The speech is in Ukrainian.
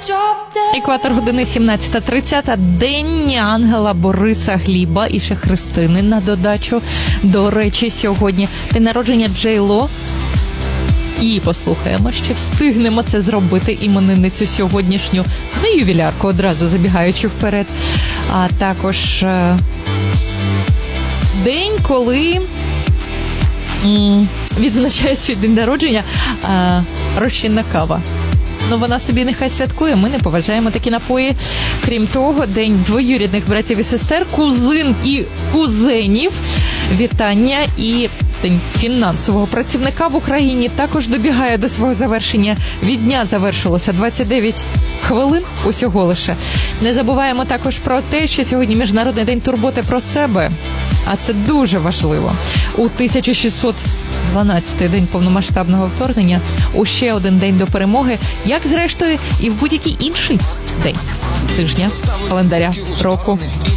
Екватор, години 17:30. День ангела Бориса Гліба і ще Христини на додачу. До речі, сьогодні день народження Джей Ло. І послухаємо, ще встигнемо це зробити, іменинницю сьогоднішню, не ювілярку, одразу забігаючи вперед. А також день, коли відзначає свій день народження розчинна кава. Ну, вона собі нехай святкує, ми не поважаємо такі напої. Крім того, день двоюрідних братів і сестер, кузин і кузенів. Вітання. І день фінансового працівника в Україні також добігає до свого завершення. Від дня завершилося 29 хвилин усього лише. Не забуваємо також про те, що сьогодні Міжнародний день турботи про себе. А це дуже важливо. У 1612-й день повномасштабного вторгнення, у ще один день до перемоги, як зрештою і в будь-який інший день тижня, календаря, року.